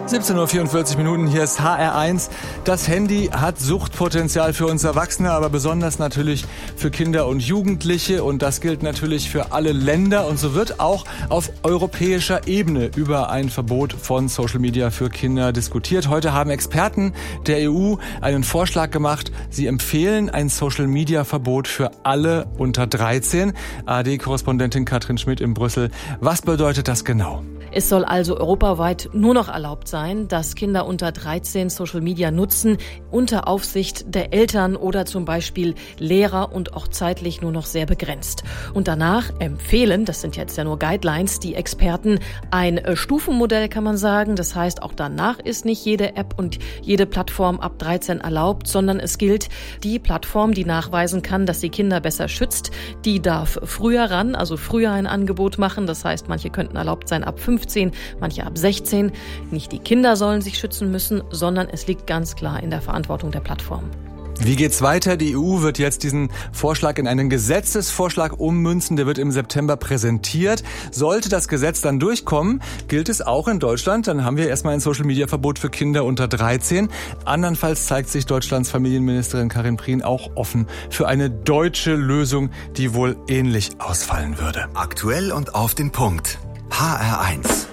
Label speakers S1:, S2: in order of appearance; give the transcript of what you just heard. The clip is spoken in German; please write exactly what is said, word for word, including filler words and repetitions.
S1: siebzehn Uhr vierundvierzig Minuten, hier ist H R eins. Das Handy hat Suchtpotenzial für uns Erwachsene, aber besonders natürlich für Kinder und Jugendliche. Und das gilt natürlich für alle Länder. Und so wird auch auf europäischer Ebene über ein Verbot von Social Media für Kinder diskutiert. Heute haben Experten der E U einen Vorschlag gemacht. Sie empfehlen ein Social Media Verbot für alle unter dreizehn. A R D-Korrespondentin Katrin Schmidt in Brüssel. Was bedeutet das genau?
S2: Es soll also europaweit nur noch erlaubt sein, dass Kinder unter dreizehn Social Media nutzen, unter Aufsicht der Eltern oder zum Beispiel Lehrer und auch zeitlich nur noch sehr begrenzt. Und danach empfehlen, das sind jetzt ja nur Guidelines, die Experten, ein Stufenmodell kann man sagen. Das heißt, auch danach ist nicht jede App und jede Plattform ab dreizehn erlaubt, sondern es gilt, die Plattform, die nachweisen kann, dass sie Kinder besser schützt, die darf früher ran, also früher ein Angebot machen. Das heißt, manche könnten erlaubt sein ab fünfzehn, manche ab sechzehn. Nicht die Kinder sollen sich schützen müssen, sondern es liegt ganz klar in der Verantwortung der Plattform.
S1: Wie geht's weiter? Die E U wird jetzt diesen Vorschlag in einen Gesetzesvorschlag ummünzen. Der wird im September präsentiert. Sollte das Gesetz dann durchkommen, gilt es auch in Deutschland. Dann haben wir erstmal ein Social-Media-Verbot für Kinder unter dreizehn. Andernfalls zeigt sich Deutschlands Familienministerin Karin Prien auch offen für eine deutsche Lösung, die wohl ähnlich ausfallen würde.
S3: Aktuell und auf den Punkt. H R eins.